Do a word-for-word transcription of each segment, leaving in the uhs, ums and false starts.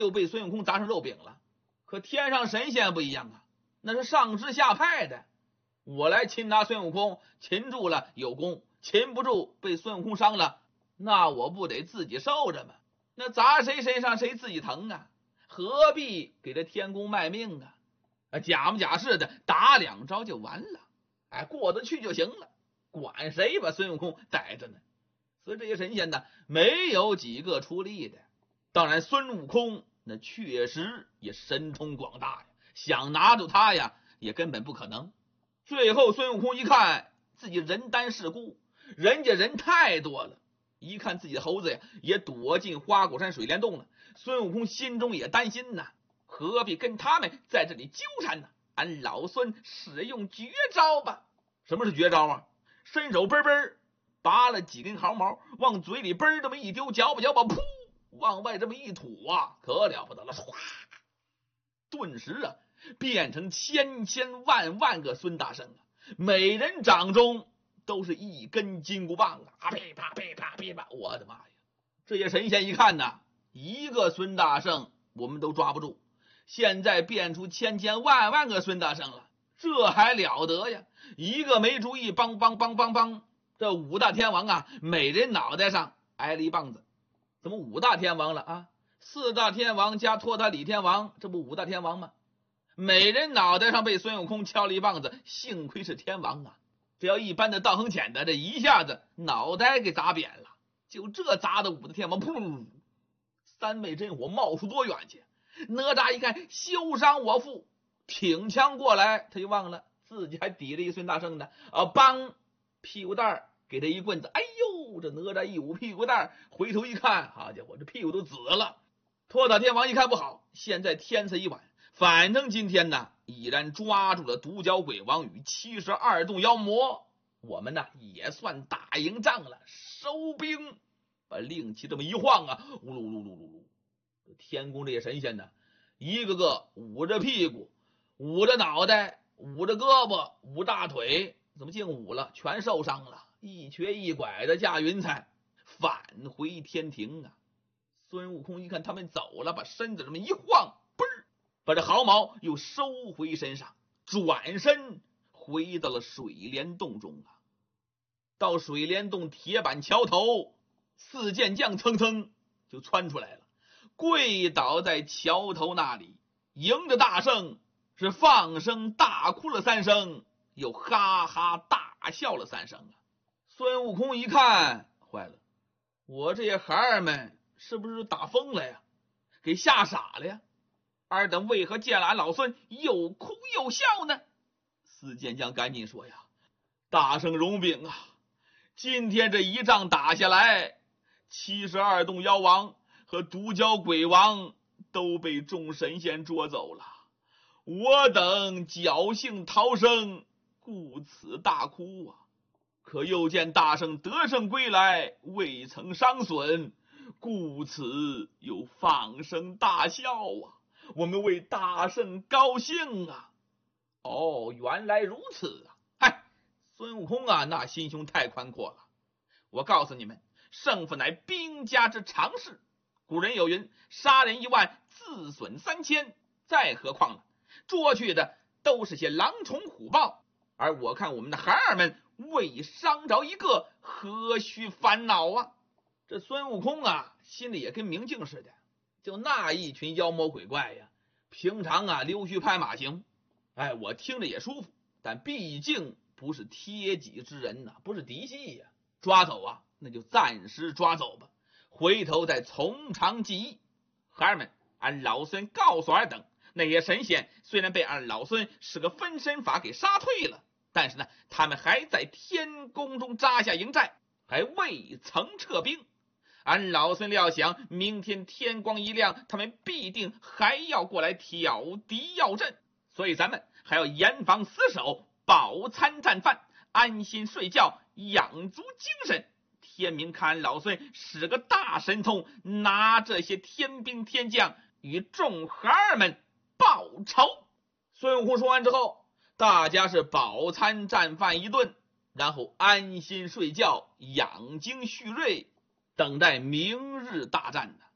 又被孙悟空砸成肉饼了。可天上神仙不一样啊，那是上知下派的，我来擒拿孙悟空，擒住了有功，擒不住被孙悟空伤了，那我不得自己受着吗？那砸谁身上谁自己疼啊，何必给这天公卖命啊？啊，假模假式的打两招就完了，哎，过得去就行了，管谁把孙悟空逮着呢？所以这些神仙呢，没有几个出力的。当然孙悟空那确实也神通广大呀，想拿住他呀也根本不可能。最后孙悟空一看自己人单势孤，人家人太多了，一看自己的猴子呀也躲进花果山水帘洞了，孙悟空心中也担心呐，何必跟他们在这里纠缠呢？俺老孙使用绝招吧。什么是绝招啊？伸手嘣嘣拔了几根毫毛，往嘴里嘣这么一丢，嚼吧嚼吧，噗，往外这么一吐啊，可了不得了，唰，顿时啊变成千千万万个孙大圣啊，每人掌中都是一根金箍棒啊，噼啪噼啪噼啪，我的妈呀！这些神仙一看呐，一个孙大圣我们都抓不住，现在变出千千万万个孙大圣了，这还了得呀！一个没注意，梆梆梆梆梆，这五大天王啊，每人脑袋上挨了一棒子。怎么五大天王了啊？四大天王加托塔李天王，这不五大天王吗？每人脑袋上被孙悟空敲了一棒子，幸亏是天王啊！这要一般的道行浅的，这一下子脑袋给砸扁了。就这砸的五大天王，噗，三昧真火冒出多远去！哪吒一看休伤我父，挺枪过来，他就忘了自己还抵着一孙大圣呢啊！梆，屁股蛋给他一棍子，哎呦，这哪吒一捂屁股蛋，回头一看，好家伙，这屁股都紫了。托塔天王一看不好，现在天色已晚，反正今天呢已然抓住了独角鬼王与七十二洞妖魔，我们呢也算打赢仗了，收兵。把令旗这么一晃啊，呜噜噜噜噜噜，天宫这些神仙呢，一个个捂着屁股，捂着脑袋，捂着胳膊，捂大腿，怎么净捂了？全受伤了，一瘸一拐的驾云彩返回天庭啊！孙悟空一看他们走了，把身子这么一晃，嘣儿，把这毫毛又收回身上，转身回到了水帘洞中啊。到水帘洞铁板桥头，四剑将蹭蹭就窜出来了，跪倒在桥头那里，迎着大圣是放声大哭了三声，又哈哈大笑了三声啊！孙悟空一看坏了，我这些孩儿们是不是打疯了呀？给吓傻了呀？尔等为何见了俺老孙又哭又笑呢？四剑将赶紧说呀，大圣容禀啊，今天这一仗打下来，七十二洞妖王和独角鬼王都被众神仙捉走了，我等侥幸逃生，故此大哭啊！可又见大圣得胜归来，未曾伤损，故此又放声大笑啊！我们为大圣高兴啊！哦，原来如此啊！嗨，孙悟空啊，那心胸太宽阔了。我告诉你们，胜负乃兵家之常事。古人有云，杀人一万，自损三千。再何况了，捉去的都是些狼虫虎豹，而我看我们的孩儿们未伤着一个，何须烦恼啊？这孙悟空啊，心里也跟明镜似的，就那一群妖魔鬼怪呀，平常啊溜须拍马行，哎，我听着也舒服，但毕竟不是贴己之人呐、啊，不是嫡系呀，抓走啊，那就暂时抓走吧，回头再从长计议。孩儿们，俺老孙告诉尔等，那些神仙虽然被俺老孙使个分身法给杀退了，但是呢，他们还在天宫中扎下营寨，还未曾撤兵。俺老孙料想明天天光一亮，他们必定还要过来挑敌要阵，所以咱们还要严防死守，饱餐战饭，安心睡觉，养足精神。天明看俺老孙使个大神通，拿这些天兵天将与众孩儿们报仇。孙悟空说完之后，大家是饱餐战饭一顿，然后安心睡觉，养精蓄锐，等待明日大战的。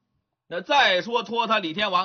那再说托他李天王